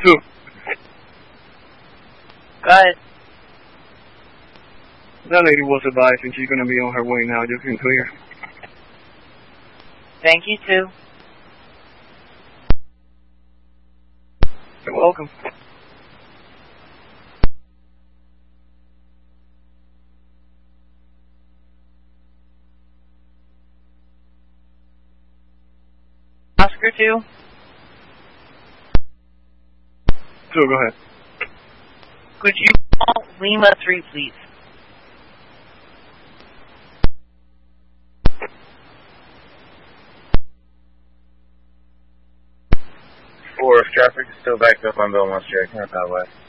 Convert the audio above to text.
2. Go ahead. That lady was advising she's going to be on her way now. You can clear. Thank you, too. You're welcome. Oscar 2. 2, go ahead. Could you call Lima 3, please? If traffic is still backed up on Belmont Street, I can't that way.